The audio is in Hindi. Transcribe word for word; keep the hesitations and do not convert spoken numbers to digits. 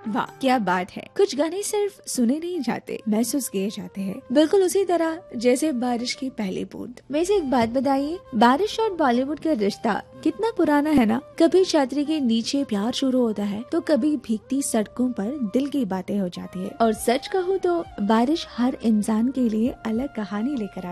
वाह क्या बात है। कुछ गाने सिर्फ सुने नहीं जाते, महसूस किए जाते हैं, बिल्कुल उसी तरह जैसे बारिश की पहली बूंद। वैसे एक बात बताइए, बारिश और बॉलीवुड का रिश्ता कितना पुराना है ना। कभी छतरी के नीचे प्यार शुरू होता है तो कभी भीगती सड़कों पर दिल की बातें हो जाती है। और सच कहूँ तो बारिश हर इंसान के लिए अलग कहानी लेकर